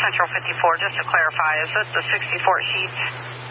Central 54, just to clarify, is this the 64 sheets?